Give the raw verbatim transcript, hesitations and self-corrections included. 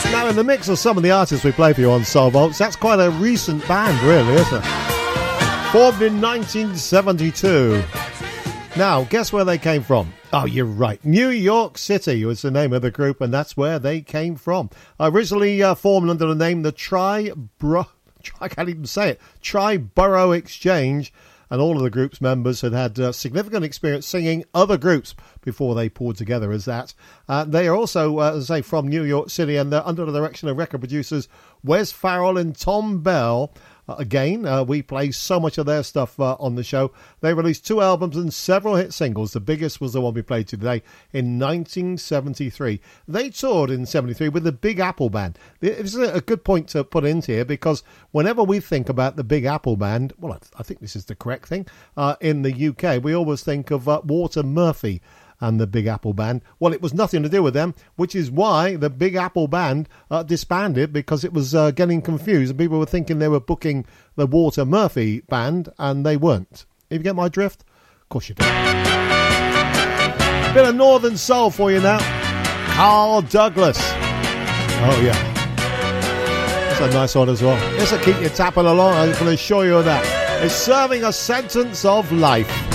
Now, in the mix of some of the artists we play for you on Soul Vaults, that's quite a recent band, really, isn't it? Formed in nineteen seventy-two. Now, guess where they came from? Oh, you're right. New York City was the name of the group, and that's where they came from. Originally uh, formed under the name the Tri-Bro... I can't even say it. Tri-Borough Exchange. And all of the group's members had had uh, significant experience singing other groups before they pulled together as that. Uh, they are also, uh, as I say, from New York City, and they're under the direction of record producers Wes Farrell and Tom Bell. Uh, again, uh, we play so much of their stuff uh, on the show. They released two albums and several hit singles. The biggest was the one we played today in nineteen seventy-three. They toured in seventy-three with the Big Apple Band. This is a good point to put into here, because whenever we think about the Big Apple Band, well, I, th- I think this is the correct thing, uh, in the U K, we always think of uh, Walter Murphy and the Big Apple Band. Well, it was nothing to do with them, which is why the Big Apple Band uh, disbanded, because it was uh, getting confused and people were thinking they were booking the Walter Murphy Band, and they weren't. You get my drift? Of course you do. Bit of Northern Soul for you now. Carl Douglas. Oh, yeah. That's a nice one as well. This'll keep you tapping along, I can assure you of that. It's serving a sentence of life.